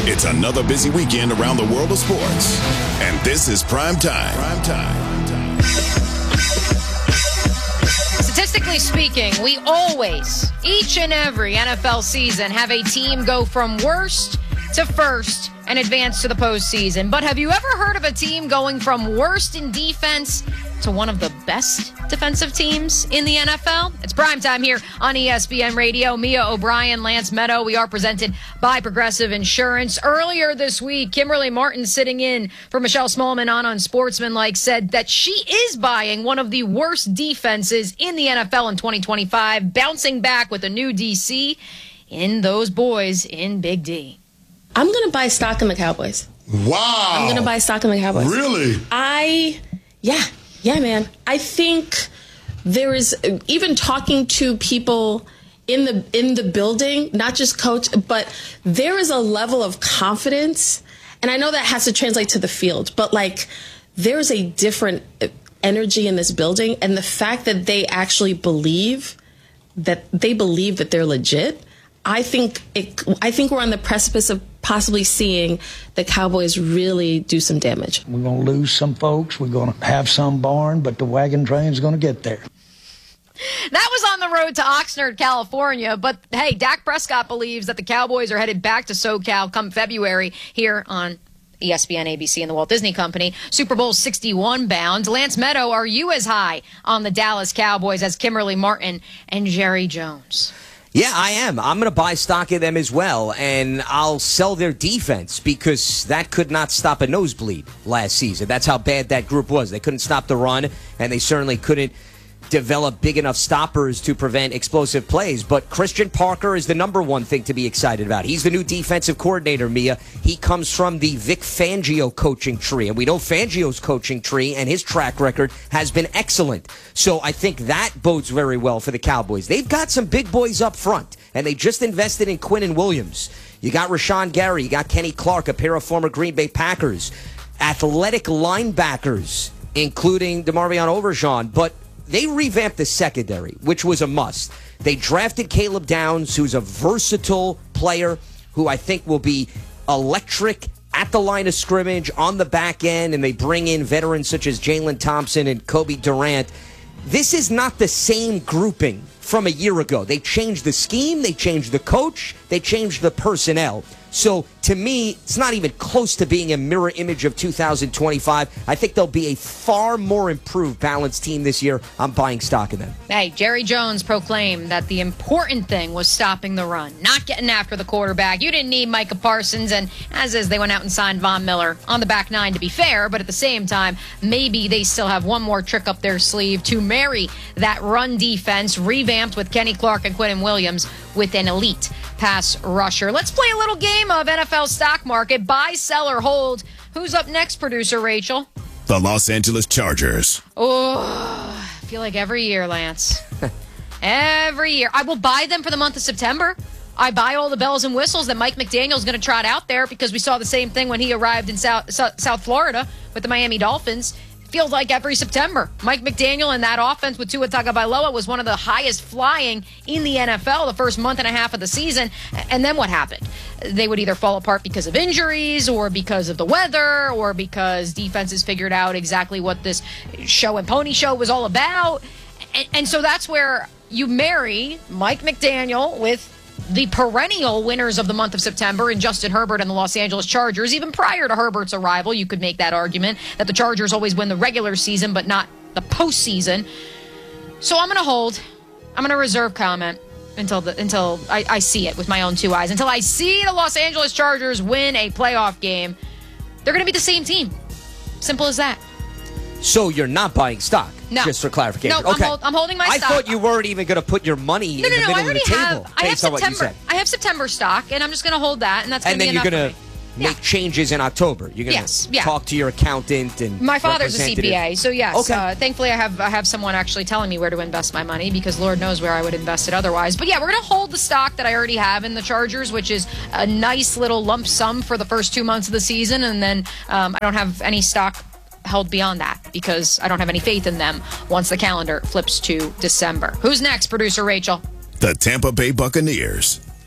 It's another busy weekend around the world of sports. And this is Prime Time. Prime Time. Statistically speaking, we always, each and every NFL season, have a team go from worst to first and advance to the postseason. But have you ever heard of a team going from worst in defense to one of the best defensive teams in the NFL? It's primetime here on ESPN Radio. Mia O'Brien, Lance Meadow. We are presented by Progressive Insurance. Earlier this week, Kimberly Martin, sitting in for Michelle Smallman on Unsportsmanlike, said that she is buying one of the worst defenses in the NFL in 2025, bouncing back with a new DC in those boys in Big D. I'm going to buy stock in the Cowboys. Wow. I'm going to buy stock in the Cowboys. Really? Yeah, man. I think there is, even talking to people in the building, not just coach, but there is a level of confidence, and I know that has to translate to the field, but like there's a different energy in this building, and the fact that they actually believe that they're legit. I think we're on the precipice of possibly seeing the Cowboys really do some damage. We're going to lose some folks. We're going to have some barn, but the wagon train's going to get there. That was on the road to Oxnard, California. But, hey, Dak Prescott believes that the Cowboys are headed back to SoCal come February here on ESPN, ABC, and the Walt Disney Company. Super Bowl 61 bound. Lance Meadow, are you as high on the Dallas Cowboys as Kimberly Martin and Jerry Jones? Yeah, I am. I'm going to buy stock in them as well, and I'll sell their defense because that could not stop a nosebleed last season. That's how bad that group was. They couldn't stop the run, and they certainly couldn't develop big enough stoppers to prevent explosive plays. But Christian Parker is the number one thing to be excited about. He's the new defensive coordinator, Mia. He comes from the Vic Fangio coaching tree, and we know Fangio's coaching tree and his track record has been excellent. So I think that bodes very well for the Cowboys. They've got some big boys up front, and they just invested in Quinnen Williams. You got Rashawn Gary, you got Kenny Clark, a pair of former Green Bay Packers, athletic linebackers, including DeMarvion Overshawn, but they revamped the secondary, which was a must. They drafted Caleb Downs, who's a versatile player who I think will be electric at the line of scrimmage, on the back end, and they bring in veterans such as Jalen Thompson and Kobe Durant. This is not the same grouping from a year ago. They changed the scheme, they changed the coach, they changed the personnel. So, to me, it's not even close to being a mirror image of 2025. I think they'll be a far more improved, balanced team this year. I'm buying stock in them. Hey, Jerry Jones proclaimed that the important thing was stopping the run, not getting after the quarterback. You didn't need Micah Parsons, and as is, they went out and signed Von Miller on the back nine, to be fair, but at the same time, maybe they still have one more trick up their sleeve to marry that run defense, revamped with Kenny Clark and Quinnen Williams with an elite pass rusher. Let's play a little game of NFL stock market. Buy, sell, or hold. Who's up next, producer Rachel? The Los Angeles Chargers. Oh, I feel like every year, Lance. Every year. I will buy them for the month of September. I buy all the bells and whistles that Mike McDaniel's going to trot out there because we saw the same thing when he arrived in South Florida with the Miami Dolphins. Feels like every September. Mike McDaniel and that offense with Tua Tagovailoa was one of the highest flying in the NFL the first month and a half of the season. And then what happened? They would either fall apart because of injuries or because of the weather or because defenses figured out exactly what this show and pony show was all about. And so that's where you marry Mike McDaniel with the perennial winners of the month of September in Justin Herbert and the Los Angeles Chargers. Even prior to Herbert's arrival, you could make that argument that the Chargers always win the regular season but not the postseason. So I'm going to hold. I'm going to reserve comment until I see it with my own two eyes. Until I see the Los Angeles Chargers win a playoff game, they're going to be the same team. Simple as that. So you're not buying stock? No. Just for clarification. No, okay. I'm holding my stock. I thought you weren't even going to put your money in the middle of the table. I have based on what you September. said. I have September stock, and I'm just going to hold that, and that's going to be enough. And then you're going to make changes in October. You're going to talk to your accountant and my father's a CPA, so yes. Okay. Thankfully, I have someone actually telling me where to invest my money because Lord knows where I would invest it otherwise. But yeah, we're going to hold the stock that I already have in the Chargers, which is a nice little lump sum for the first 2 months of the season, and then I don't have any stock held beyond that because I don't have any faith in them once the calendar flips to December. Who's next, producer Rachel? The Tampa Bay Buccaneers.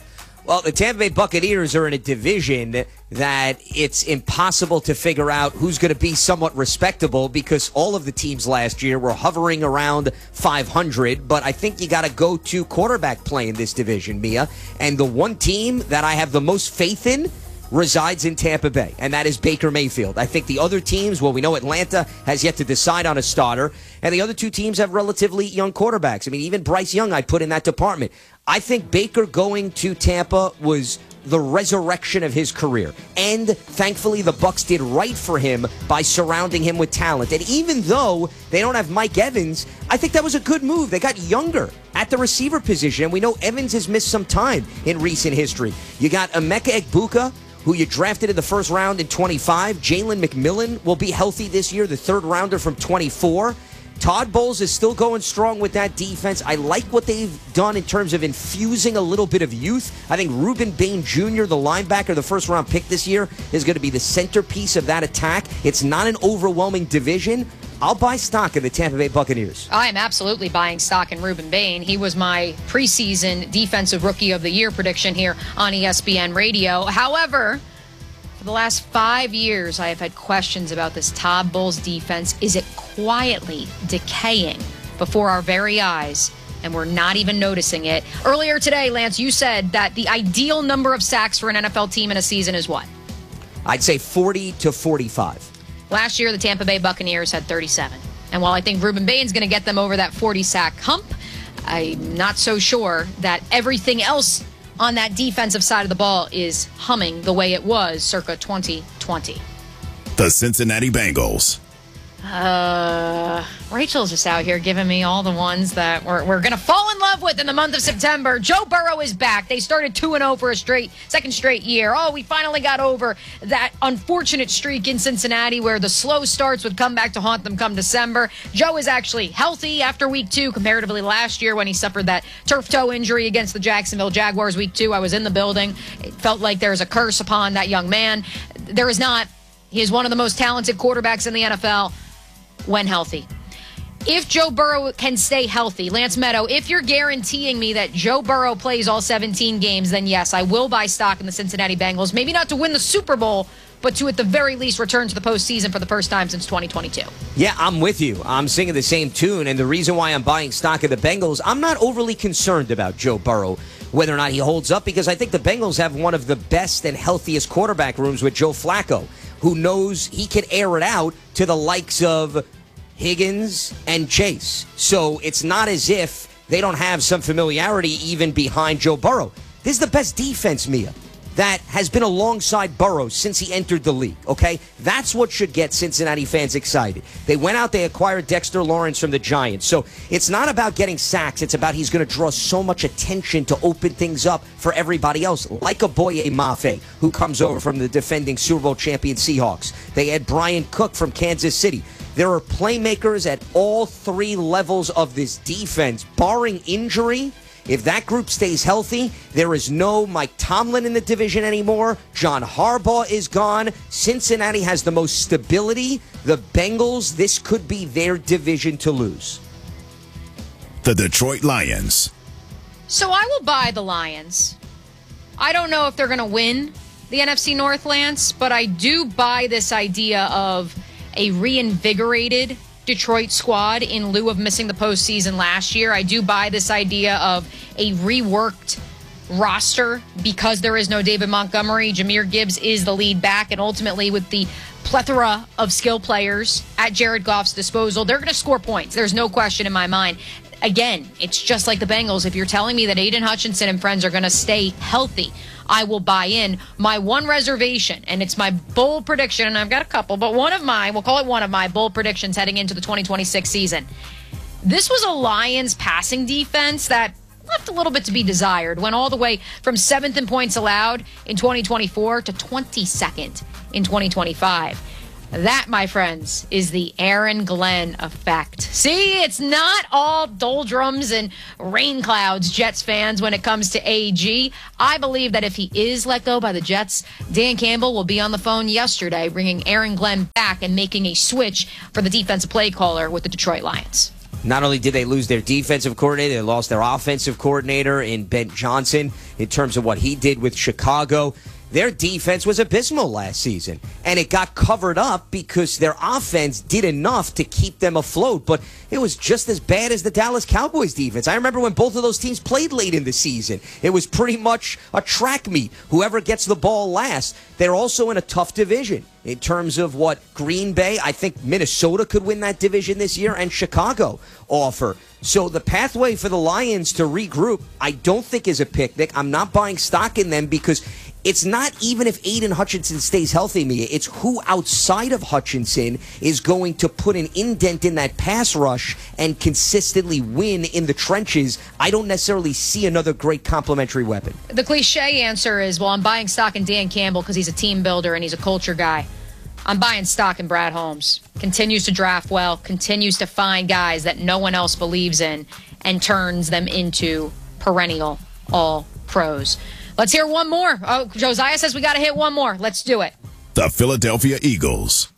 Well, the Tampa Bay Buccaneers are in a division that it's impossible to figure out who's going to be somewhat respectable because all of the teams last year were hovering around 500. But I think you got to go to quarterback play in this division, Mia. And the one team that I have the most faith in resides in Tampa Bay, and that is Baker Mayfield. I think the other teams, well, we know Atlanta has yet to decide on a starter, and the other two teams have relatively young quarterbacks. I mean, even Bryce Young I put in that department. I think Baker going to Tampa was the resurrection of his career, and thankfully the Bucs did right for him by surrounding him with talent. And even though they don't have Mike Evans, I think that was a good move. They got younger at the receiver position, and we know Evans has missed some time in recent history. You got Emeka Egbuka, who you drafted in the first round in 25. Jalen McMillan will be healthy this year, the third rounder from 24. Todd Bowles is still going strong with that defense. I like what they've done in terms of infusing a little bit of youth. I think Reuben Bain Jr., the linebacker, the first-round pick this year, is going to be the centerpiece of that attack. It's not an overwhelming division. I'll buy stock in the Tampa Bay Buccaneers. I am absolutely buying stock in Reuben Bain. He was my preseason Defensive Rookie of the Year prediction here on ESPN Radio. However, for the last 5 years, I have had questions about this Todd Bowles defense. Is it quietly decaying before our very eyes, and we're not even noticing it? Earlier today, Lance, you said that the ideal number of sacks for an NFL team in a season is what? I'd say 40 to 45. Last year, the Tampa Bay Buccaneers had 37. And while I think Reuben Bain's going to get them over that 40-sack hump, I'm not so sure that everything else on that defensive side of the ball is humming the way it was circa 2020. The Cincinnati Bengals. Rachel's just out here giving me all the ones that we're going to fall in love with in the month of September. Joe Burrow is back. They started 2-0 for a second straight year. Oh, we finally got over that unfortunate streak in Cincinnati where the slow starts would come back to haunt them come December. Joe is actually healthy after week 2, comparatively last year when he suffered that turf toe injury against the Jacksonville Jaguars week 2. I was in the building. It felt like there was a curse upon that young man. There is not. He is one of the most talented quarterbacks in the NFL when healthy. If Joe Burrow can stay healthy, Lance Meadow, if you're guaranteeing me that Joe Burrow plays all 17 games, then yes, I will buy stock in the Cincinnati Bengals. Maybe not to win the Super Bowl, but to at the very least return to the postseason for the first time since 2022. Yeah, I'm with you. I'm singing the same tune, and the reason why I'm buying stock of the Bengals, I'm not overly concerned about Joe Burrow, whether or not he holds up, because I think the Bengals have one of the best and healthiest quarterback rooms with Joe Flacco, who knows he can air it out to the likes of Higgins and Chase. So it's not as if they don't have some familiarity even behind Joe Burrow. This is the best defense, Mia, that has been alongside Burrow since he entered the league, okay? That's what should get Cincinnati fans excited. They went out, they acquired Dexter Lawrence from the Giants. So it's not about getting sacks. It's about he's going to draw so much attention to open things up for everybody else, like a Boye Mafe, who comes over from the defending Super Bowl champion Seahawks. They had Brian Cook from Kansas City. There are playmakers at all 3 levels of this defense, barring injury. If that group stays healthy, there is no Mike Tomlin in the division anymore. John Harbaugh is gone. Cincinnati has the most stability. The Bengals, this could be their division to lose. The Detroit Lions. So I will buy the Lions. I don't know if they're going to win the NFC North, Lance, but I do buy this idea of a reinvigorated Detroit squad in lieu of missing the postseason last year. I do buy this idea of a reworked roster because there is no David Montgomery. Jahmyr Gibbs is the lead back, and ultimately with the plethora of skill players at Jared Goff's disposal, they're going to score points. There's no question in my mind. Again, it's just like the Bengals. If you're telling me that Aiden Hutchinson and friends are going to stay healthy, I will buy in. My one reservation, and it's my bold prediction, and I've got a couple, but we'll call it one of my bold predictions heading into the 2026 season. This was a Lions passing defense that left a little bit to be desired. Went all the way from 7th in points allowed in 2024 to 22nd in 2025. That, my friends, is the Aaron Glenn effect. See, it's not all doldrums and rain clouds, Jets fans, when it comes to AG. I believe that if he is let go by the Jets, Dan Campbell will be on the phone yesterday bringing Aaron Glenn back and making a switch for the defensive play caller with the Detroit Lions. Not only did they lose their defensive coordinator, they lost their offensive coordinator in Ben Johnson in terms of what he did with Chicago. Their defense was abysmal last season, and it got covered up because their offense did enough to keep them afloat, but it was just as bad as the Dallas Cowboys defense. I remember when both of those teams played late in the season. It was pretty much a track meet. Whoever gets the ball last. They're also in a tough division in terms of what Green Bay, I think Minnesota could win that division this year, and Chicago offer. So the pathway for the Lions to regroup, I don't think is a picnic. I'm not buying stock in them because it's not even if Aiden Hutchinson stays healthy, Mia. It's who outside of Hutchinson is going to put an indent in that pass rush and consistently win in the trenches. I don't necessarily see another great complementary weapon. The cliche answer is, well, I'm buying stock in Dan Campbell because he's a team builder and he's a culture guy. I'm buying stock in Brad Holmes. Continues to draft well, continues to find guys that no one else believes in, and turns them into perennial all-pros. Let's hear one more. Oh, Josiah says we got to hit one more. Let's do it. The Philadelphia Eagles.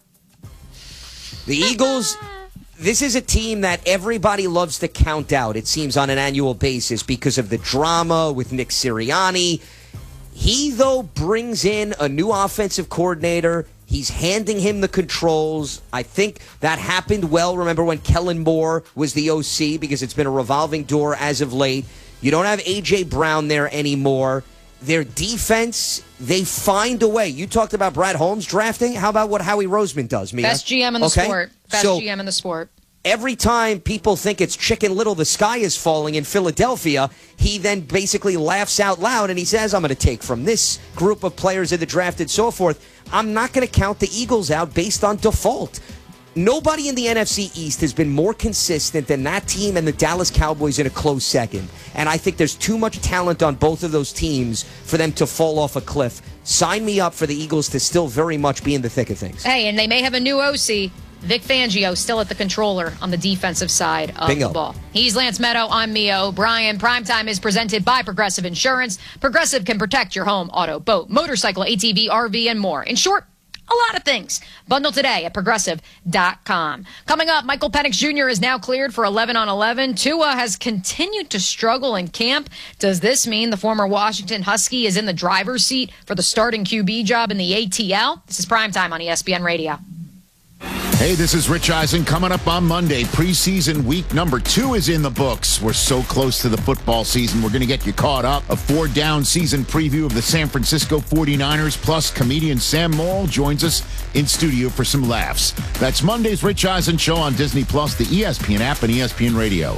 The Eagles, this is a team that everybody loves to count out, it seems, on an annual basis because of the drama with Nick Sirianni. He, though, brings in a new offensive coordinator. He's handing him the controls. I think that happened well. Remember when Kellen Moore was the OC, because it's been a revolving door as of late. You don't have A.J. Brown there anymore. Their defense, they find a way. You talked about Brad Holmes drafting. How about what Howie Roseman does, Mia? Best GM in the sport. Best GM in the sport. Every time people think it's Chicken Little, the sky is falling in Philadelphia, he then basically laughs out loud and he says, I'm going to take from this group of players in the draft and so forth. I'm not going to count the Eagles out based on default. Nobody in the NFC East has been more consistent than that team and the Dallas Cowboys in a close second. And I think there's too much talent on both of those teams for them to fall off a cliff. Sign me up for the Eagles to still very much be in the thick of things. Hey, and they may have a new OC. Vic Fangio still at the controller on the defensive side of Bingo. the ball. He's Lance Meadow. I'm Mia O'Brien. Primetime is presented by Progressive Insurance. Progressive can protect your home, auto, boat, motorcycle, ATV, RV, and more. In short, a lot of things. Bundle today at Progressive.com. Coming up, Michael Penix Jr. is now cleared for 11 on 11. Tua has continued to struggle in camp. Does this mean the former Washington Husky is in the driver's seat for the starting QB job in the ATL? This is Primetime on ESPN Radio. Hey, this is Rich Eisen. Coming up on Monday, preseason week number 2 is in the books. We're so close to the football season. We're going to get you caught up. A 4-down season preview of the San Francisco 49ers, plus comedian Sam Morrill joins us in studio for some laughs. That's Monday's Rich Eisen Show on Disney+, the ESPN app, and ESPN Radio.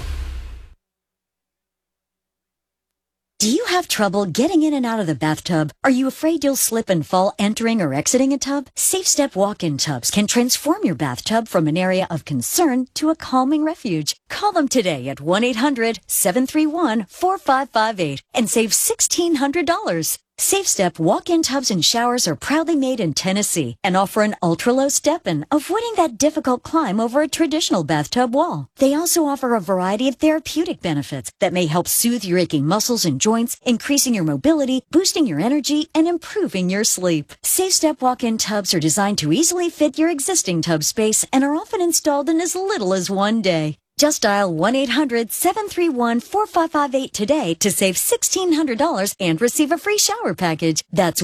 Do you have trouble getting in and out of the bathtub? Are you afraid you'll slip and fall entering or exiting a tub? SafeStep walk-in tubs can transform your bathtub from an area of concern to a calming refuge. Call them today at 1-800-731-4558 and save $1,600. SafeStep walk-in tubs and showers are proudly made in Tennessee and offer an ultra-low step-in, avoiding that difficult climb over a traditional bathtub wall. They also offer a variety of therapeutic benefits that may help soothe your aching muscles and joints, increasing your mobility, boosting your energy, and improving your sleep. SafeStep walk-in tubs are designed to easily fit your existing tub space and are often installed in as little as 1 day. Just dial 1-800-731-4558 today to save $1,600 and receive a free shower package. That's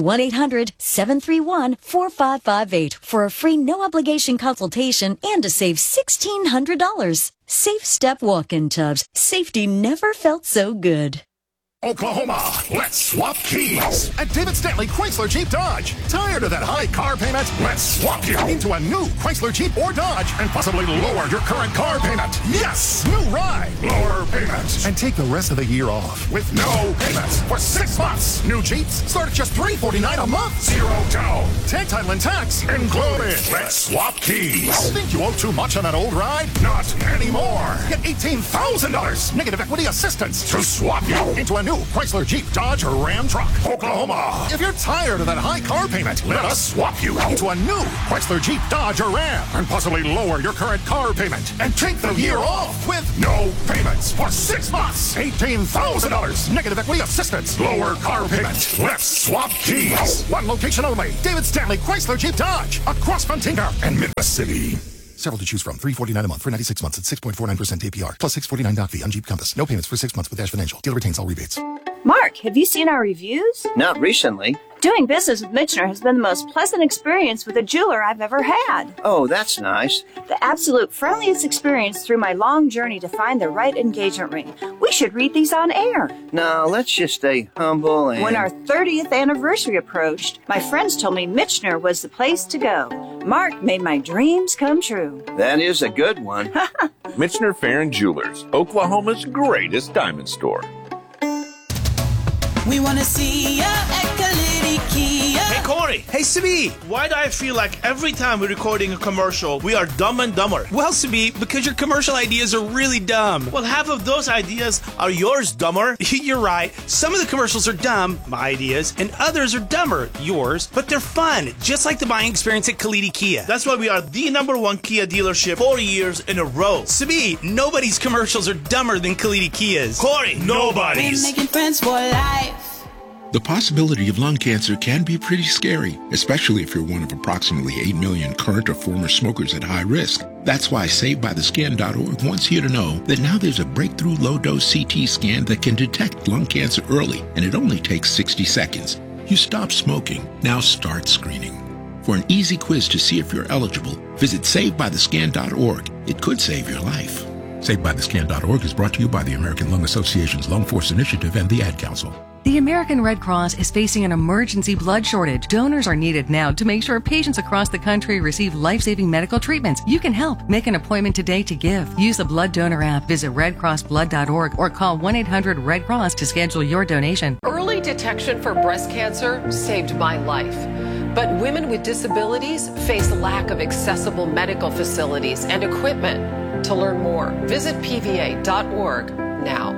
1-800-731-4558 for a free no-obligation consultation and to save $1,600. SafeStep walk-in tubs. Safety never felt so good. Oklahoma, let's swap keys at David Stanley Chrysler Jeep Dodge. Tired of that high car payment? Let's swap you into a new Chrysler Jeep or Dodge and possibly lower your current car payment. Yes, new ride, lower payments, and take the rest of the year off with no payments for 6 months. New Jeeps start at just $349 a month. 0 down. Tag title and tax included. Let's swap keys. Think you owe too much on that old ride? Not anymore. Get $18,000 negative equity assistance to swap you into a new Chrysler Jeep Dodge or Ram truck. Oklahoma. If you're tired of that high car payment, let us swap you into a new Chrysler Jeep Dodge or Ram and possibly lower your current car payment and take the year off with no payments for 6 months. $18,000 negative equity assistance. Lower car payment. Let's swap keys. One location only. David Stanley Chrysler Jeep Dodge across Fontinga and Midwest City. Several to choose from. $349 a month for 96 months at 6.49% APR. Plus $649 doc fee on Jeep Compass. No payments for 6 months with Dash Financial. Dealer retains all rebates. Mark, have you seen our reviews? Not recently. Doing business with Michener has been the most pleasant experience with a jeweler I've ever had. Oh, that's nice. The absolute friendliest experience through my long journey to find the right engagement ring. We should read these on air. No, let's just stay humble and... When our 30th anniversary approached, my friends told me Michener was the place to go. Mark made my dreams come true. That is a good one. Michener Farron Jewelers, Oklahoma's greatest diamond store. We want to see ya at Kalidi Kia. Hey, Corey. Hey, Sabi. Why do I feel like every time we're recording a commercial, we are dumb and dumber? Well, Sabi, because your commercial ideas are really dumb. Well, half of those ideas are yours, dumber. You're right. Some of the commercials are dumb, my ideas, and others are dumber, yours, but they're fun, just like the buying experience at Kalidi Kia. That's why we are the #1 Kia dealership 4 years in a row. Sabi, nobody's commercials are dumber than Kalidi Kia's. Corey, nobody's. We're making friends for life. The possibility of lung cancer can be pretty scary, especially if you're one of approximately 8 million current or former smokers at high risk. That's why SaveByTheScan.org wants you to know that now there's a breakthrough low-dose CT scan that can detect lung cancer early, and it only takes 60 seconds. You stop smoking, now start screening. For an easy quiz to see if you're eligible, visit SaveByTheScan.org. It could save your life. SaveByTheScan.org is brought to you by the American Lung Association's Lung Force Initiative and the Ad Council. The American Red Cross is facing an emergency blood shortage. Donors are needed now to make sure patients across the country receive life-saving medical treatments. You can help. Make an appointment today to give. Use the Blood Donor app, visit redcrossblood.org, or call 1-800-RED-CROSS to schedule your donation. Early detection for breast cancer saved my life. But women with disabilities face a lack of accessible medical facilities and equipment. To learn more, visit pva.org now.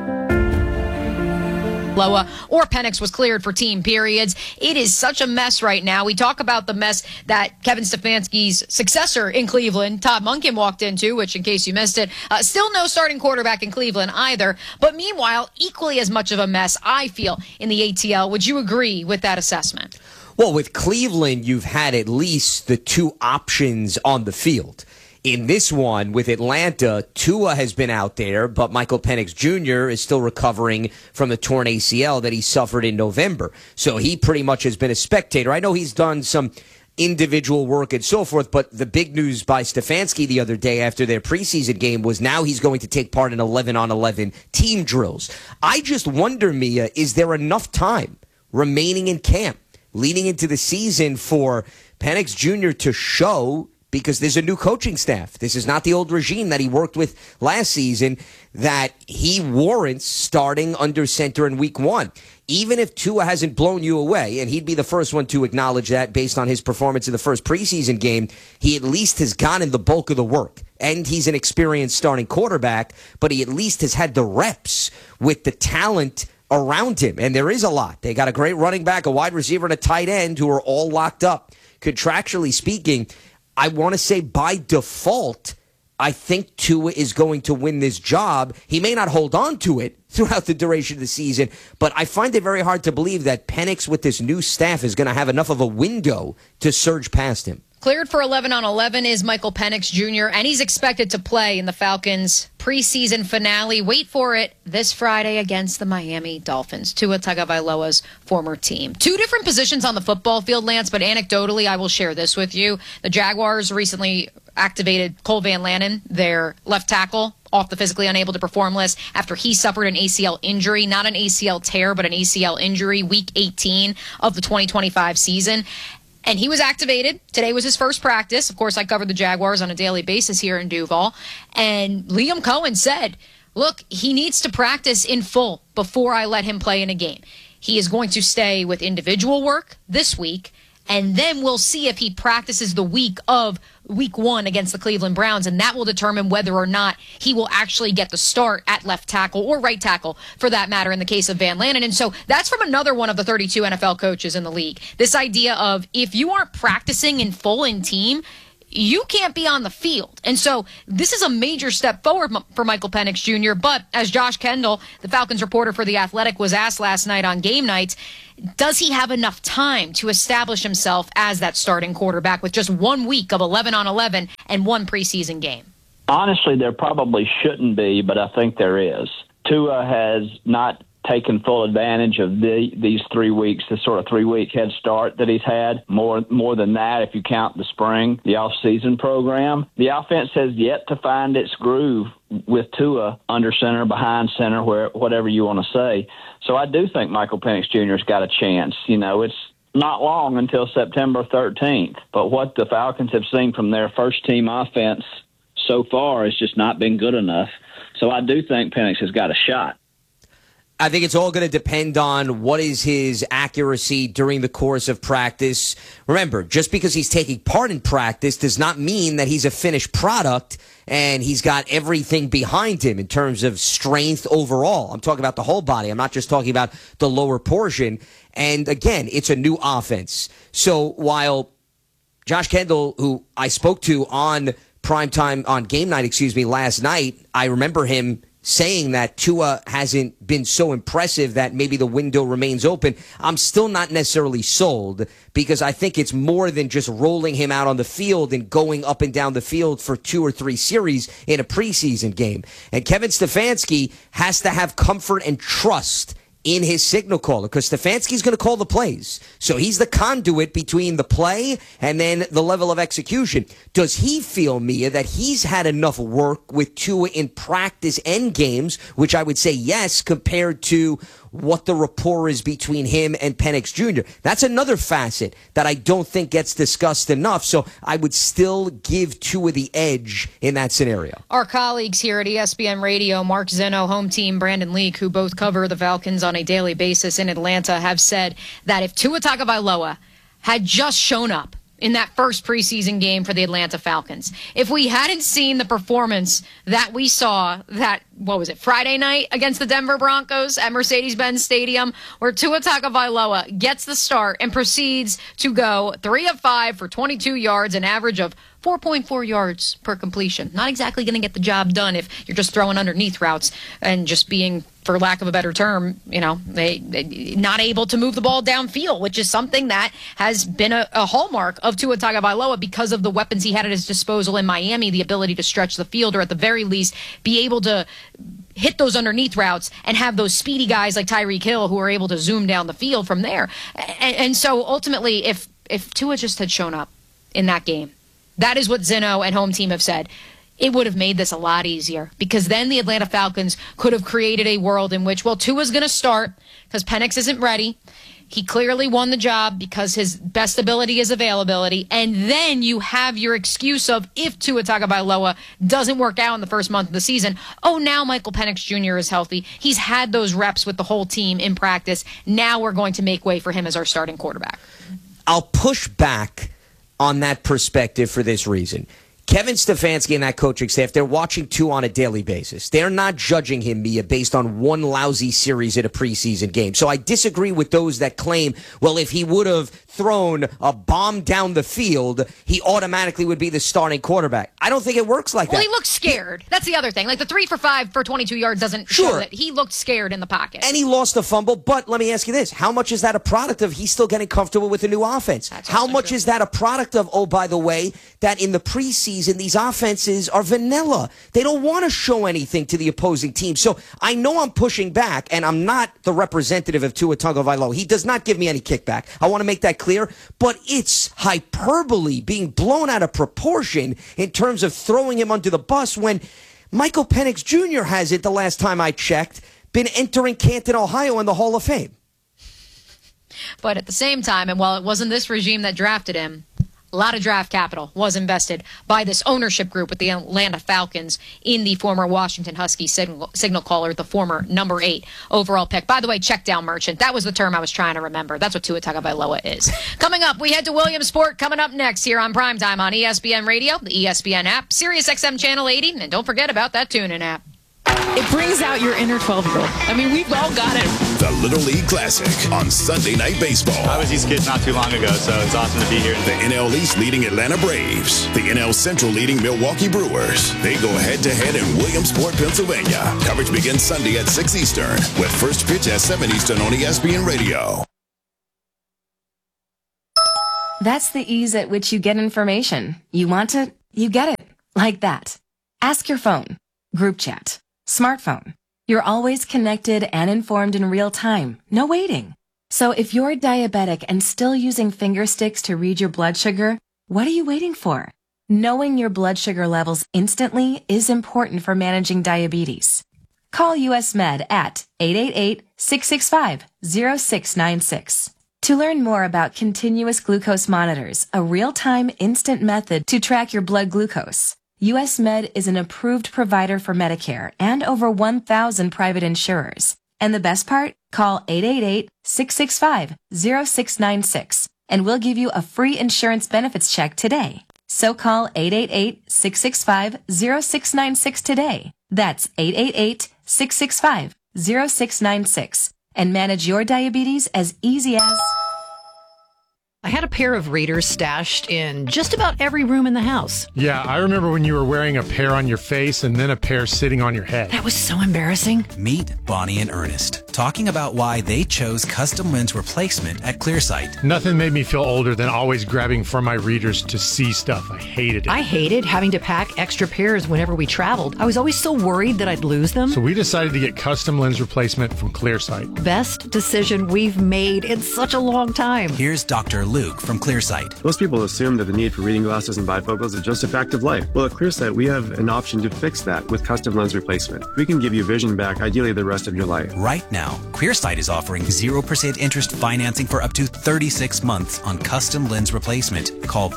Loa or Penix was cleared for team periods. It is such a mess right now. We talk about the mess that Kevin Stefanski's successor in Cleveland, Todd Monken, walked into, which, in case you missed it, still no starting quarterback in Cleveland either. But meanwhile, equally as much of a mess, I feel, in the ATL. Would you agree with that assessment? Well, with Cleveland, you've had at least the two options on the field. In this one, with Atlanta, Tua has been out there, but Michael Penix Jr. is still recovering from the torn ACL that he suffered in November. So he pretty much has been a spectator. I know he's done some individual work and so forth, but the big news by Stefanski the other day after their preseason game was now he's going to take part in 11-on-11 team drills. I just wonder, Mia, is there enough time remaining in camp leading into the season for Penix Jr. to show, because there's a new coaching staff, this is not the old regime that he worked with last season, that he warrants starting under center in week 1. Even if Tua hasn't blown you away, and he'd be the first one to acknowledge that based on his performance in the first preseason game, he at least has gotten the bulk of the work. And he's an experienced starting quarterback, but he at least has had the reps with the talent around him. And there is a lot. They got a great running back, a wide receiver, and a tight end who are all locked up. Contractually speaking, I want to say by default, I think Tua is going to win this job. He may not hold on to it throughout the duration of the season, but I find it very hard to believe that Penix with this new staff is going to have enough of a window to surge past him. Cleared for 11-on-11 is Michael Penix Jr., and he's expected to play in the Falcons' preseason finale. Wait for it, this Friday against the Miami Dolphins, Tua Tagovailoa's former team. Two different positions on the football field, Lance, but anecdotally, I will share this with you. The Jaguars recently activated Cole Van Lanen, their left tackle, off the physically unable to perform list after he suffered an ACL injury, not an ACL tear, but an ACL injury, week 18 of the 2025 season. And he was activated. Today was his first practice. Of course, I covered the Jaguars on a daily basis here in Duval. And Liam Cohen said, look, he needs to practice in full before I let him play in a game. He is going to stay with individual work this week, and then we'll see if he practices the week of week 1 against the Cleveland Browns, and that will determine whether or not he will actually get the start at left tackle or right tackle, for that matter, in the case of Van Lanen. And so that's from another one of the 32 NFL coaches in the league. This idea of if you aren't practicing in full in team, you can't be on the field. And so this is a major step forward for Michael Penix Jr. But as Josh Kendall, the Falcons reporter for The Athletic, was asked last night on Game Nights, does he have enough time to establish himself as that starting quarterback with just 1 week of 11 on 11 and one preseason game? Honestly, there probably shouldn't be, but I think there is. Tua has not taken full advantage of these 3 weeks, the sort of 3-week head start that he's had. More than that, if you count the spring, the off-season program. The offense has yet to find its groove with Tua under center, behind center, whatever you want to say. So I do think Michael Penix Jr. has got a chance. It's not long until September 13th, but what the Falcons have seen from their first-team offense so far has just not been good enough. So I do think Penix has got a shot. I think it's all going to depend on what is his accuracy during the course of practice. Remember, just because he's taking part in practice does not mean that he's a finished product and he's got everything behind him in terms of strength overall. I'm talking about the whole body. I'm not just talking about the lower portion. And again, it's a new offense. So while Josh Kendall, who I spoke to on game night, last night, I remember him saying that Tua hasn't been so impressive that maybe the window remains open. I'm still not necessarily sold because I think it's more than just rolling him out on the field and going up and down the field for 2 or 3 series in a preseason game. And Kevin Stefanski has to have comfort and trust in his signal caller because Stefanski's going to call the plays. So he's the conduit between the play and then the level of execution. Does he feel, Mia, that he's had enough work with Tua in practice and games, which I would say yes, compared to what the rapport is between him and Penix Jr.? That's another facet that I don't think gets discussed enough. So I would still give Tua the edge in that scenario. Our colleagues here at ESPN Radio, Mark Zinno, home team, Brandon Leak, who both cover the Falcons on a daily basis in Atlanta, have said that if Tua Tagovailoa had just shown up in that first preseason game for the Atlanta Falcons, if we hadn't seen the performance that we saw Friday night against the Denver Broncos at Mercedes-Benz Stadium, where Tua Tagovailoa gets the start and proceeds to go 3 of 5 for 22 yards, an average of 4.4 yards per completion. Not exactly going to get the job done if you're just throwing underneath routes and just being, for lack of a better term, they not able to move the ball downfield, which is something that has been a hallmark of Tua Tagovailoa because of the weapons he had at his disposal in Miami, the ability to stretch the field or at the very least be able to hit those underneath routes and have those speedy guys like Tyreek Hill who are able to zoom down the field from there. And so ultimately, if Tua just had shown up in that game, that is what Zinno and home team have said, it would have made this a lot easier because then the Atlanta Falcons could have created a world in which, Tua's going to start because Penix isn't ready. He clearly won the job because his best ability is availability. And then you have your excuse of if Tua Tagovailoa doesn't work out in the first month of the season, now Michael Penix Jr. is healthy. He's had those reps with the whole team in practice. Now we're going to make way for him as our starting quarterback. I'll push back on that perspective for this reason. Kevin Stefanski and that coaching staff, they're watching Tua on a daily basis. They're not judging him, Mia, based on one lousy series in a preseason game. So I disagree with those that claim, if he would have thrown a bomb down the field, he automatically would be the starting quarterback. I don't think it works like that. Well, he looked scared. That's the other thing. Like the 3 for 5 for 22 yards doesn't show that he looked scared in the pocket. And he lost a fumble, but let me ask you this. How much is that a product of he's still getting comfortable with a new offense? How much is that a product of, by the way, that in the preseason, these offenses are vanilla. They don't want to show anything to the opposing team. So I know I'm pushing back, and I'm not the representative of Tua Tagovailoa. He does not give me any kickback. I want to make that clear. But it's hyperbole, being blown out of proportion in terms of throwing him under the bus when Michael Penix Jr. has it, the last time I checked, been entering Canton, Ohio in the Hall of Fame. But at the same time, and while it wasn't this regime that drafted him, a lot of draft capital was invested by this ownership group with the Atlanta Falcons in the former Washington Husky signal caller, the former number 8 overall pick. By the way, check down merchant. That was the term I was trying to remember. That's what Tua Tagovailoa is. Coming up, we head to Williamsport. Coming up next here on Primetime on ESPN Radio, the ESPN app, Sirius XM Channel 80, and don't forget about that TuneIn app. It brings out your inner 12-year-old. I mean, we've all got it. The Little League Classic on Sunday Night Baseball. I was these kids not too long ago, so it's awesome to be here. The NL East leading Atlanta Braves. The NL Central leading Milwaukee Brewers. They go head-to-head in Williamsport, Pennsylvania. Coverage begins Sunday at 6 Eastern with first pitch at 7 Eastern on ESPN Radio. That's the ease at which you get information. You want it, you get it. Like that. Ask your phone. Group chat. Smartphone. You're always connected and informed in real time. No waiting. So if you're diabetic and still using finger sticks to read your blood sugar, what are you waiting for? Knowing your blood sugar levels instantly is important for managing diabetes. Call US Med at 888-665-0696. To learn more about continuous glucose monitors, a real-time instant method to track your blood glucose, US Med is an approved provider for Medicare and over 1,000 private insurers. And the best part? Call 888-665-0696 and we'll give you a free insurance benefits check today. So call 888-665-0696 today. That's 888-665-0696 and manage your diabetes as easy as... I had a pair of readers stashed in just about every room in the house. Yeah, I remember when you were wearing a pair on your face and then a pair sitting on your head. That was so embarrassing. Meet Bonnie and Ernest, talking about why they chose custom lens replacement at Clearsight. Nothing made me feel older than always grabbing for my readers to see stuff. I hated it. I hated having to pack extra pairs whenever we traveled. I was always so worried that I'd lose them. So we decided to get custom lens replacement from Clearsight. Best decision we've made in such a long time. Here's Dr. Luke from Clearsight. Most people assume that the need for reading glasses and bifocals is just a fact of life. Well, at Clearsight, we have an option to fix that with custom lens replacement. We can give you vision back, ideally the rest of your life. Right now, Clearsight is offering 0% interest financing for up to 36 months on custom lens replacement. Call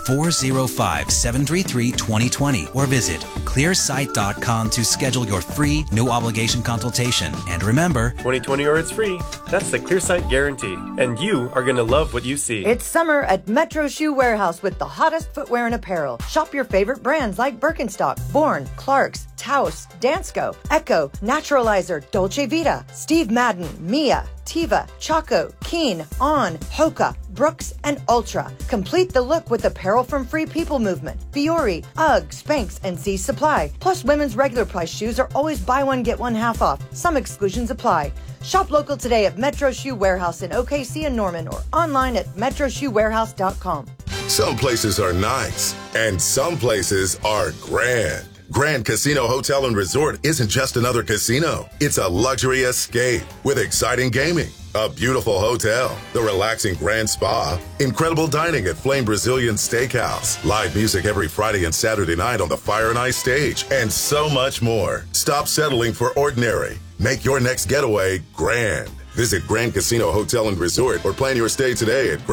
405-733-2020 or visit clearsight.com to schedule your free, no obligation consultation. And remember, 2020 or it's free. That's the Clearsight guarantee. And you are going to love what you see. It's summer at Metro Shoe Warehouse with the hottest footwear and apparel. Shop your favorite brands like Birkenstock, Bourne, Clarks, Taos, Dansko, Echo, Naturalizer, Dolce Vita, Steve Madden, Mia, Tiva, Chaco, Keen, On, Hoka, Brooks, and Ultra. Complete the look with apparel from Free People Movement, Fiore, UGG, Spanx, and Z Supply. Plus, women's regular price shoes are always buy one, get one half off. Some exclusions apply. Shop local today at Metro Shoe Warehouse in OKC and Norman or online at metroshoewarehouse.com. Some places are nice and some places are grand. Grand Casino Hotel and Resort isn't just another casino. It's a luxury escape with exciting gaming, a beautiful hotel, the relaxing Grand Spa, incredible dining at Flame Brazilian Steakhouse, live music every Friday and Saturday night on the Fire and Ice stage, and so much more. Stop settling for ordinary. Make your next getaway grand. Visit Grand Casino Hotel and Resort or plan your stay today at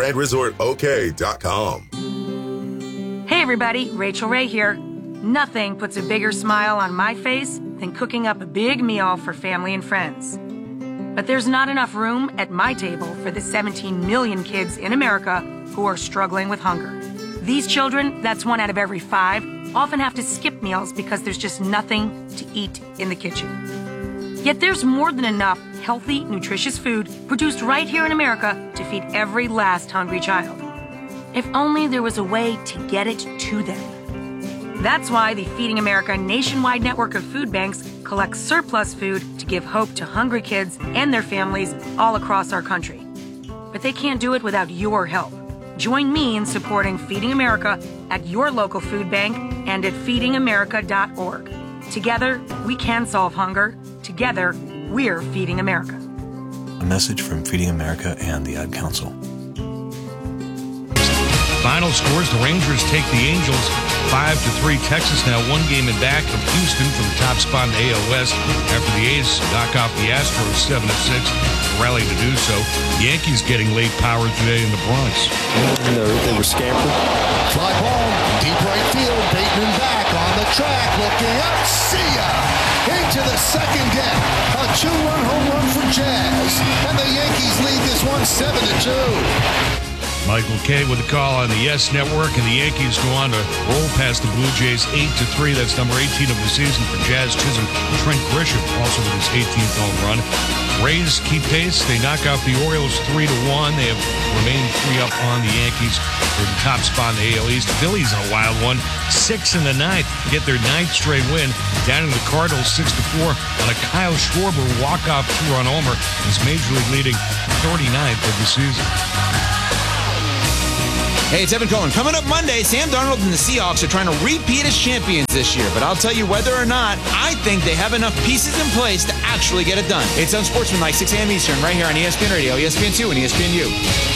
grandresortok.com. Hey everybody, Rachel Ray here. Nothing puts a bigger smile on my face than cooking up a big meal for family and friends. But there's not enough room at my table for the 17 million kids in America who are struggling with hunger. These children, that's 1 out of every 5, often have to skip meals because there's just nothing to eat in the kitchen. Yet there's more than enough healthy, nutritious food produced right here in America to feed every last hungry child. If only there was a way to get it to them. That's why the Feeding America nationwide network of food banks collects surplus food to give hope to hungry kids and their families all across our country. But they can't do it without your help. Join me in supporting Feeding America at your local food bank and at feedingamerica.org. Together, we can solve hunger. Together, we're Feeding America. A message from Feeding America and the Ad Council. Final scores, the Rangers take the Angels 5-3. Texas now 1 game in back of Houston for the top spot in the AL West after the A's knock off the Astros 7-6, rallying to do so. Yankees getting late power today in the Bronx. They were scampered. Fly ball, deep right field, Bateman back on the track, looking up, see ya! Into the second deck, a 2-run home run for Jazz, and the Yankees lead this one 7-2. Michael Kay with the call on the Yes Network, and the Yankees go on to roll past the Blue Jays 8-3. That's number 18 of the season for Jazz Chisholm. Trent Grisham also with his 18th home run. Rays keep pace. They knock out the Orioles 3-1. They have remaining 3 up on the Yankees for the top spot in the AL East. Phillies in a wild one, 6 in the ninth, get their 9th straight win. Down to the Cardinals 6-4 on a Kyle Schwarber walk-off 2-run homer. His major league leading 39th of the season. Hey, it's Evan Cohen. Coming up Monday, Sam Darnold and the Seahawks are trying to repeat as champions this year. But I'll tell you whether or not, I think they have enough pieces in place to actually get it done. It's Unsportsmanlike, 6 a.m. Eastern, right here on ESPN Radio, ESPN2, and ESPNU.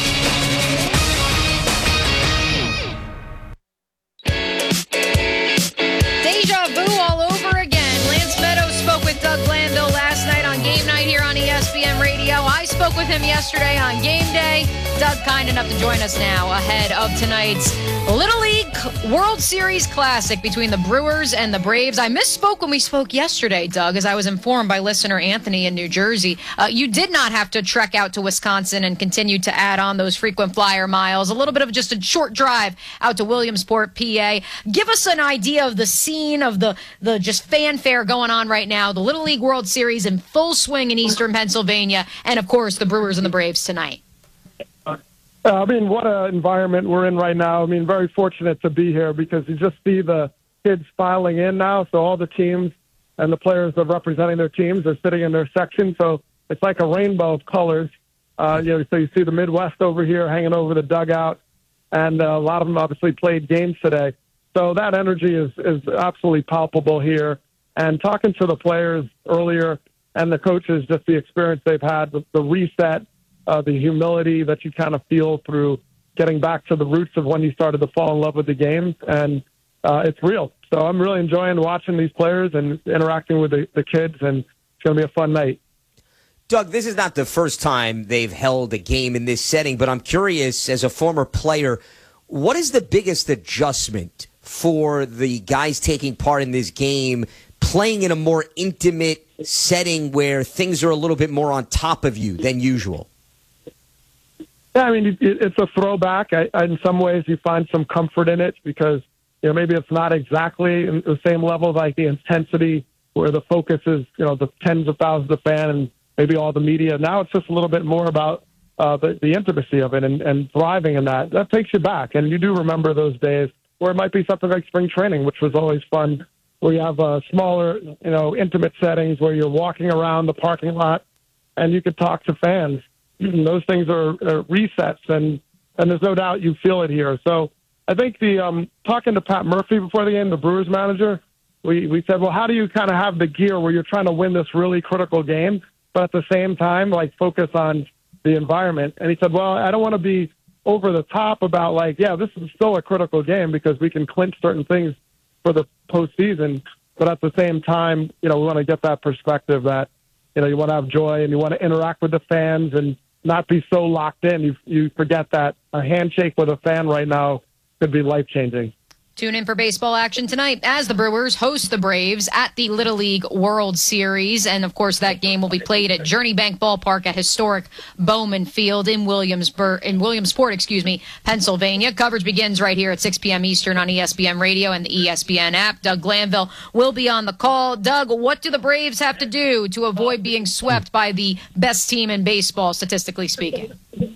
Deja vu all over again. Lance Meadows spoke with Doug Glanville last night on Game Night here on ESPN Radio. I spoke with him yesterday on Game Day. Doug, kind enough to join us now ahead of tonight's Little League World Series Classic between the Brewers and the Braves. I misspoke when we spoke yesterday, Doug, as I was informed by listener Anthony in New Jersey. You did not have to trek out to Wisconsin and continue to add on those frequent flyer miles. A little bit of just a short drive out to Williamsport, PA. Give us an idea of the scene of the just fanfare going on right now. The Little League World Series in full swing in Eastern Pennsylvania, and of course the Brewers and the Braves tonight. What an environment we're in right now. Very fortunate to be here because you just see the kids filing in now. So all the teams and the players that are representing their teams are sitting in their section. So it's like a rainbow of colors. So you see the Midwest over here hanging over the dugout, and a lot of them obviously played games today. So that energy is absolutely palpable here. And talking to the players earlier and the coaches, just the experience they've had, the reset, the humility that you kind of feel through getting back to the roots of when you started to fall in love with the game. And it's real. So I'm really enjoying watching these players and interacting with the kids, and it's going to be a fun night. Doug, this is not the first time they've held a game in this setting, but I'm curious, as a former player, what is the biggest adjustment for the guys taking part in this game, playing in a more intimate setting where things are a little bit more on top of you than usual? Yeah, it's a throwback. In some ways, you find some comfort in it because, maybe it's not exactly the same level, like the intensity where the focus is, the tens of thousands of fans and maybe all the media. Now it's just a little bit more about the intimacy of it and thriving in that. That takes you back. And you do remember those days where it might be something like spring training, which was always fun, where you have smaller, intimate settings where you're walking around the parking lot and you could talk to fans. Those things are resets, and there's no doubt you feel it here. So I think talking to Pat Murphy before the game, the Brewers manager, we said, well, how do you kind of have the gear where you're trying to win this really critical game, but at the same time, focus on the environment? And he said, well, I don't want to be over the top about this is still a critical game because we can clinch certain things for the postseason, but at the same time, we want to get that perspective that, you want to have joy and you want to interact with the fans and not be so locked in. You forget that a handshake with a fan right now could be life-changing. Tune in for baseball action tonight as the Brewers host the Braves at the Little League World Series. And, of course, that game will be played at Journey Bank Ballpark at historic Bowman Field in Williamsport, Pennsylvania. Coverage begins right here at 6 p.m. Eastern on ESPN Radio and the ESPN app. Doug Glanville will be on the call. Doug, what do the Braves have to do to avoid being swept by the best team in baseball, statistically speaking?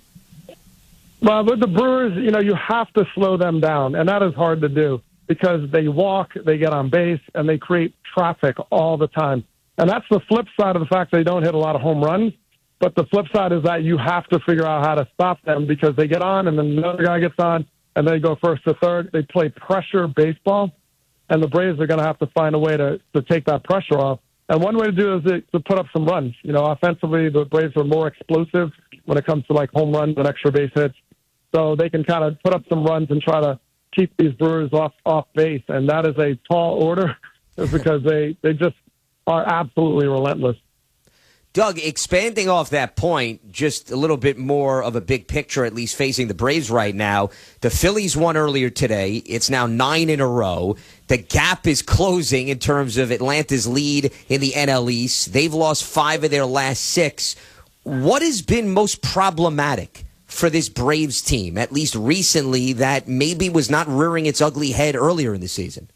Well, with the Brewers, you have to slow them down, and that is hard to do because they walk, they get on base, and they create traffic all the time. And that's the flip side of the fact they don't hit a lot of home runs. But the flip side is that you have to figure out how to stop them because they get on, and then another guy gets on, and they go first to third. They play pressure baseball, and the Braves are going to have to find a way to take that pressure off. And one way to do it is to put up some runs. Offensively, the Braves are more explosive when it comes to home runs and extra base hits. So they can kind of put up some runs and try to keep these Brewers off base. And that is a tall order because they just are absolutely relentless. Doug, expanding off that point, just a little bit more of a big picture, at least facing the Braves right now. The Phillies won earlier today. It's now 9 in a row. The gap is closing in terms of Atlanta's lead in the NL East. They've lost 5 of their last 6. What has been most problematic for this Braves team, at least recently, that maybe was not rearing its ugly head earlier in the season?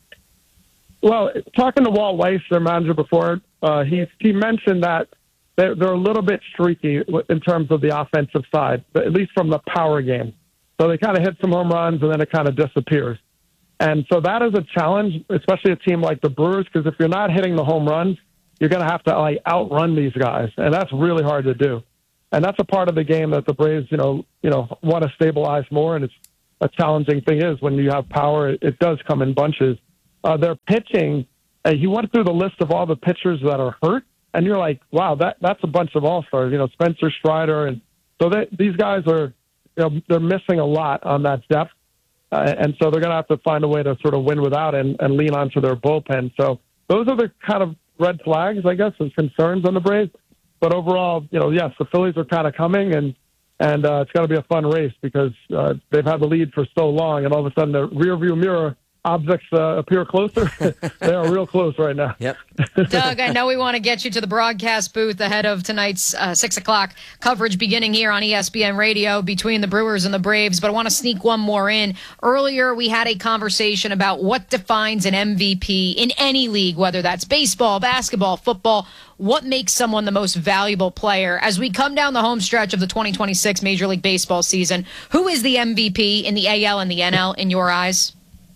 Well, talking to Walt Weiss, their manager before, he mentioned that they're a little bit streaky in terms of the offensive side, at least from the power game. So they kind of hit some home runs and then it kind of disappears. And so that is a challenge, especially a team like the Brewers, because if you're not hitting the home runs, you're going to have to like outrun these guys, and that's really hard to do. And that's a part of the game that the Braves, want to stabilize more. And it's a challenging thing is when you have power, it does come in bunches. Their pitching, he went through the list of all the pitchers that are hurt, and you're like, wow, that's a bunch of all-stars. Spencer Strider, and so these guys are, they're missing a lot on that depth. And so they're going to have to find a way to sort of win without and lean onto their bullpen. So those are the kind of red flags, I guess, and concerns on the Braves. But overall, yes, the Phillies are kind of coming, and it's going to be a fun race because they've had the lead for so long, and all of a sudden the rearview mirror objects appear closer. They are real close right now. Yep. Doug, I know we want to get you to the broadcast booth ahead of tonight's 6 o'clock coverage beginning here on ESPN Radio between the Brewers and the Braves, but I want to sneak one more in. Earlier, we had a conversation about what defines an MVP in any league, whether that's baseball, basketball, football. What makes someone the most valuable player? As we come down the home stretch of the 2026 Major League Baseball season, who is the MVP in the AL and the NL in your eyes?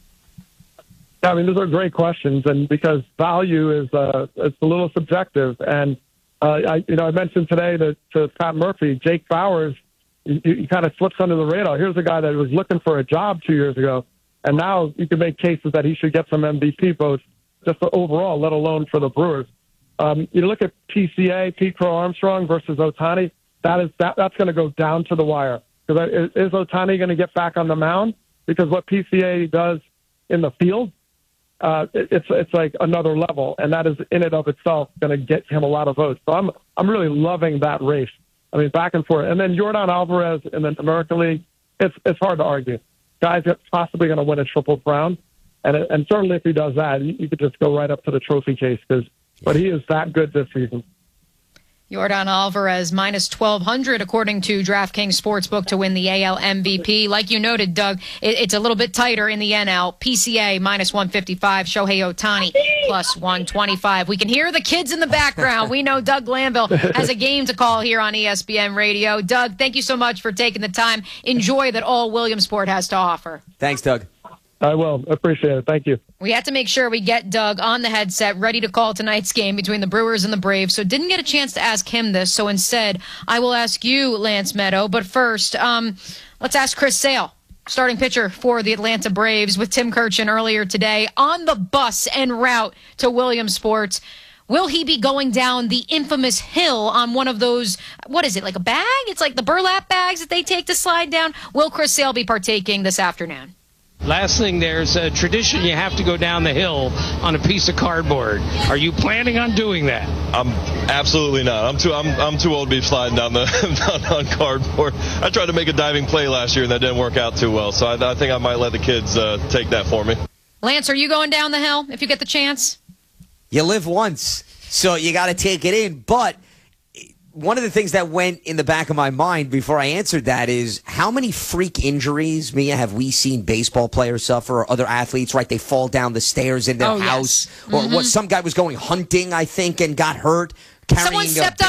I mean, those are great questions, and because value is it's a little subjective. And I mentioned today to Pat Murphy, Jake Bauers, he kind of slips under the radar. Here's a guy that was looking for a job 2 years ago, and now you can make cases that he should get some MVP votes just overall, let alone for the Brewers. You look at PCA, Pete Crow Armstrong versus Ohtani. That's going to go down to the wire. Because is Ohtani going to get back on the mound? Because what PCA does in the field. It's like another level, and that is in and of itself going to get him a lot of votes. So I'm really loving that race. I mean, back and forth, and then Yordan Alvarez in the American League. It's hard to argue. Guy's possibly going to win a Triple Crown, and certainly if he does that, you could just go right up to the trophy case but he is that good this season. Yordan Alvarez minus 1,200 according to DraftKings Sportsbook to win the AL MVP. Like you noted, Doug, it's a little bit tighter in the NL. PCA minus 155, Shohei Ohtani plus 125. We can hear the kids in the background. We know Doug Glanville has a game to call here on ESPN Radio. Doug, thank you so much for taking the time. Enjoy that all Williamsport has to offer. Thanks, Doug. I will. Appreciate it. Thank you. We had to make sure we get Doug on the headset, ready to call tonight's game between the Brewers and the Braves. So didn't get a chance to ask him this. So instead, I will ask you, Lance Meadow. But first, let's ask Chris Sale, starting pitcher for the Atlanta Braves, with Tim Kurkjian earlier today on the bus en route to Williamsport. Will he be going down the infamous hill on one of those, what is it, like a bag? It's like the burlap bags that they take to slide down. Will Chris Sale be partaking this afternoon? Last thing, there's a tradition you have to go down the hill on a piece of cardboard. Are you planning on doing that? I'm absolutely not. I'm too old to be sliding down on cardboard. I tried to make a diving play last year and that didn't work out too well. So I think I might let the kids take that for me. Lance, are you going down the hill if you get the chance? You live once, so you got to take it in. But one of the things that went in the back of my mind before I answered that is how many freak injuries, Mia, have we seen baseball players suffer or other athletes, right? They fall down the stairs in their house. Yes. Or what? Some guy was going hunting, I think, and got hurt. Someone stepped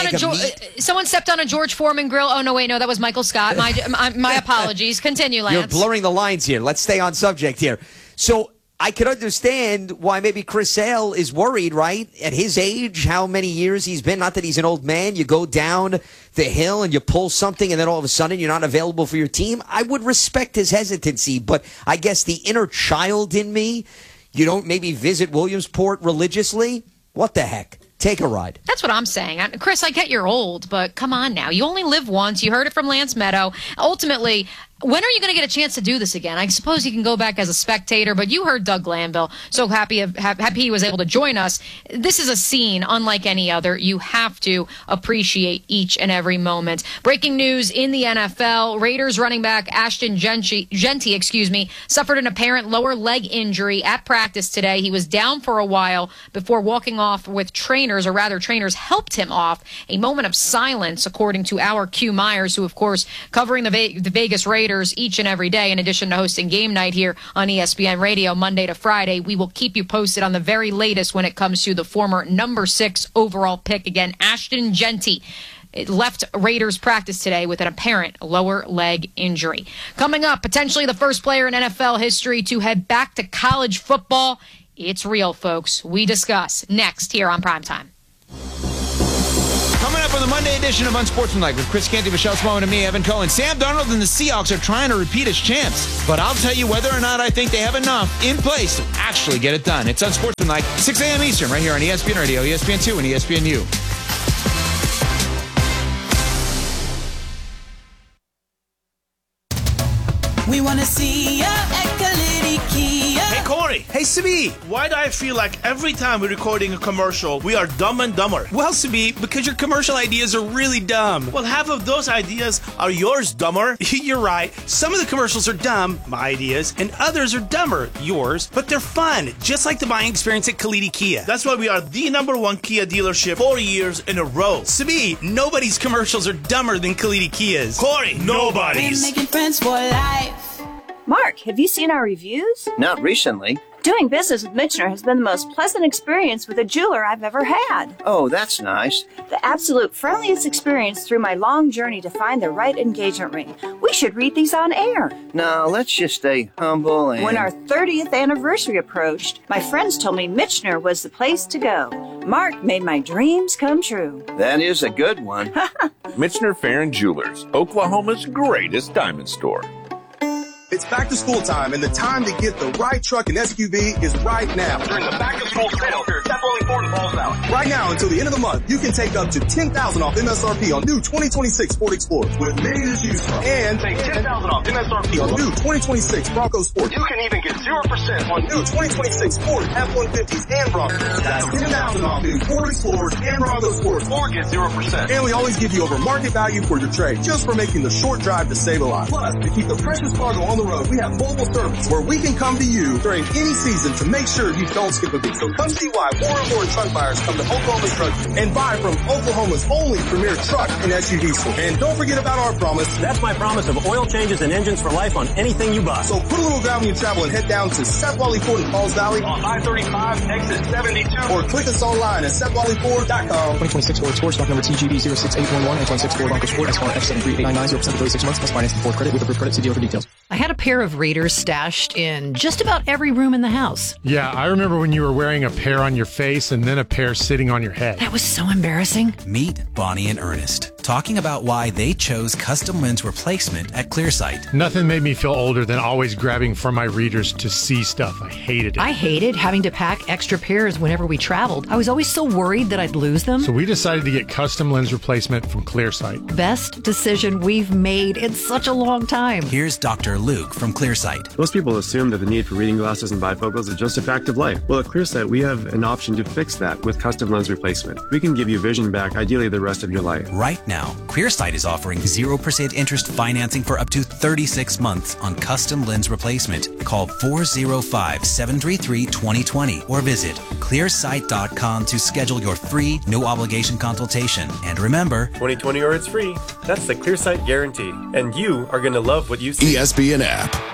on a George Foreman grill. Oh, no, wait, no, that was Michael Scott. My apologies. Continue, Lance. You're blurring the lines here. Let's stay on subject here. So I could understand why maybe Chris Sale is worried, right? At his age, how many years he's been. Not that he's an old man. You go down the hill and you pull something and then all of a sudden you're not available for your team. I would respect his hesitancy, but I guess the inner child in me, you don't maybe visit Williamsport religiously? What the heck? Take a ride. That's what I'm saying. Chris, I get you're old, but come on now. You only live once. You heard it from Lance Meadow. Ultimately, When are you going to get a chance to do this again? I suppose you can go back as a spectator, but you heard Doug Glanville. So happy he was able to join us. This is a scene unlike any other. You have to appreciate each and every moment. Breaking news in the NFL. Raiders running back Ashton Genty, suffered an apparent lower leg injury at practice today. He was down for a while before walking off with trainers, or rather trainers helped him off. A moment of silence, according to our Q Myers, who, of course, covering the Vegas Raiders each and every day, in addition to hosting Game Night here on ESPN Radio Monday to Friday. We will keep you posted on the very latest when it comes to the former number 6 overall pick. Again, Ashton Genty left Raiders practice today with an apparent lower leg injury. Coming up, potentially the first player in NFL history to head back to college football. It's real, folks. We discuss next here on Primetime. Coming up on the Monday edition of Unsportsmanlike with Chris Canty, Michelle Smallman, and me, Evan Cohen. Sam Darnold and the Seahawks are trying to repeat as champs, but I'll tell you whether or not I think they have enough in place to actually get it done. It's Unsportsmanlike, 6 a.m. Eastern, right here on ESPN Radio, ESPN2, and ESPNU. We want to see ya at Kalidi Kia. Hey, Corey. Hey, Sabi. Why do I feel like every time we're recording a commercial, we are dumb and dumber? Well, Sabi, because your commercial ideas are really dumb. Well, half of those ideas are yours, dumber. You're right. Some of the commercials are dumb, my ideas, and others are dumber, yours, but they're fun, just like the buying experience at Kalidi Kia. That's why we are the #1 Kia dealership 4 years in a row. Sabi, nobody's commercials are dumber than Kalidi Kia's. Corey, nobody's. We're making friends for life. Mark, have you seen our reviews? Not recently. Doing business with Michener has been the most pleasant experience with a jeweler I've ever had. Oh, that's nice. The absolute friendliest experience through my long journey to find the right engagement ring. We should read these on air. No, let's just stay humble and... When our 30th anniversary approached, my friends told me Michener was the place to go. Mark made my dreams come true. That is a good one. Michener Farron Jewelers, Oklahoma's greatest diamond store. It's back to school time, and the time to get the right truck and SUV is right now. During the back to school sale here at Step Wally Ford in Falls Valley. Right now, until the end of the month, you can take up to $10,000 off MSRP on new 2026 Ford Explorers with many to choose from. And take $10,000 off MSRP on new 2026 Bronco Sport. You can even get 0% on new 2026 Ford F-150s and Broncos. That's $10,000 off new Ford Explorers and Bronco Sports. Or get 0%. And we always give you over market value for your trade, just for making the short drive to save a lot. Plus, to keep the precious cargo on the road, we have mobile service where we can come to you during any season to make sure you don't skip a beat. So come see why more and more truck buyers come to Oklahoma's Truck and buy from Oklahoma's only premier truck and SUV store. And don't forget about our promise. That's my promise of oil changes and engines for life on anything you buy. So put a little ground when you travel and head down to Step Wally Ford in Falls Valley on I-35, exit 72. Or click us online at StepWallyFord.com. 2026 Ford Explorer, stock number TGB 06811, and 26 Ford Bronco Sport, SR F73899, 0% for 36 months, plus financing for credit with approved credit. See dealer for details. I had a pair of Raiders stashed in just about every room in the house. Yeah, I remember when you were wearing a pair on your face and then a pair sitting on your head. That was so embarrassing. Meet Bonnie and Ernest, talking about why they chose custom lens replacement at Clearsight. Nothing made me feel older than always grabbing from my readers to see stuff. I hated it. I hated having to pack extra pairs whenever we traveled. I was always so worried that I'd lose them. So we decided to get custom lens replacement from Clearsight. Best decision we've made in such a long time. Here's Dr. Luke from Clearsight. Most people assume that the need for reading glasses and bifocals is just a fact of life. Well, at Clearsight, we have an option to fix that with custom lens replacement. We can give you vision back, ideally the rest of your life. Right now, Clearsight is offering 0% interest financing for up to 36 months on custom lens replacement. Call 405-733-2020 or visit clearsight.com to schedule your free, no-obligation consultation. And remember, 2020 or it's free. That's the Clearsight guarantee. And you are going to love what you see. ESPN app.